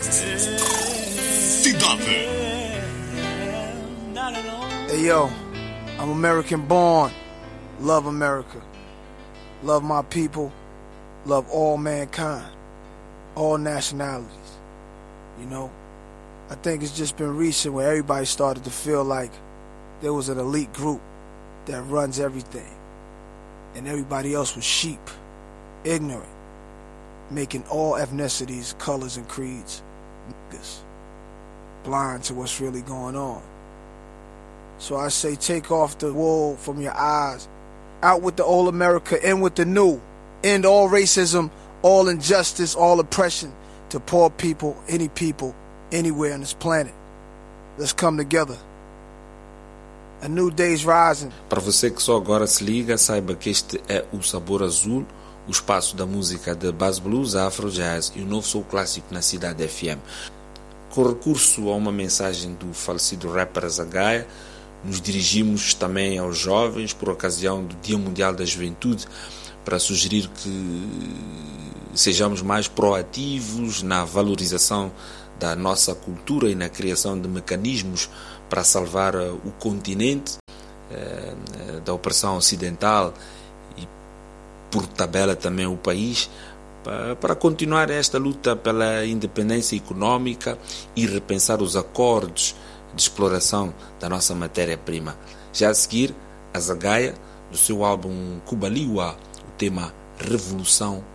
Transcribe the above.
Cidade. Hey yo, I'm American born. Love America. Love my people. Love all mankind. All nationalities. You know, I think it's just been recent where everybody started to feel like there was an elite group that runs everything. And everybody else was sheep, ignorant, making all ethnicities, colors, and creeds niggas, blind to what's really going on. So I say take off the wool from your eyes. Out with the old America, in with the new. End all racism, all injustice, all oppression to poor people, anywhere on this planet. Let's come together. A new day's rising. Para você que só agora se liga, saiba que este é o Sabor Azul, o espaço da música de Bass Blues, Afro Jazz e o novo soul clássico na Cidade FM. Com recurso a uma mensagem do falecido rapper Azagaia, nos dirigimos também aos jovens por ocasião do Dia Mundial da Juventude para sugerir que sejamos mais proativos na valorização da nossa cultura e na criação de mecanismos para salvar o continente da opressão ocidental e, por tabela, também o país, para continuar esta luta pela independência econômica e repensar os acordos de exploração da nossa matéria-prima. Já a seguir, Azagaia, do seu álbum Cubaliwa, o tema Revolução